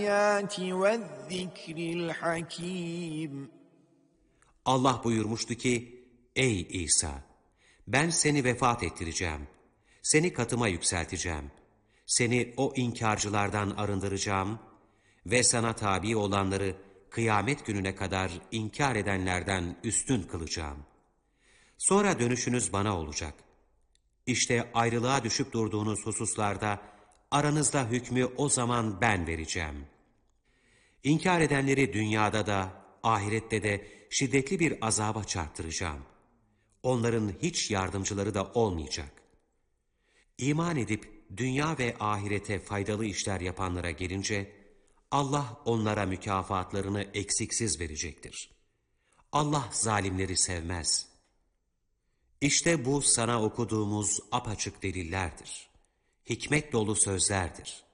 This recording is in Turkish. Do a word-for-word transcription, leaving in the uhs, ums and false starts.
وَالذِّكْرِ الْحَكِيمِ. Allah buyurmuştu ki, ey İsa! Ben seni vefat ettireceğim. Seni katıma yükselteceğim. Seni o inkarcılardan arındıracağım ve sana tabi olanları kıyamet gününe kadar inkar edenlerden üstün kılacağım. Sonra dönüşünüz bana olacak. İşte ayrılığa düşüp durduğunuz hususlarda aranızda hükmü o zaman ben vereceğim. İnkar edenleri dünyada da ahirette de şiddetli bir azaba çarptıracağım. Onların hiç yardımcıları da olmayacak. İman edip dünya ve ahirete faydalı işler yapanlara gelince, Allah onlara mükafatlarını eksiksiz verecektir. Allah zalimleri sevmez. İşte bu sana okuduğumuz apaçık delillerdir. Hikmet dolu sözlerdir.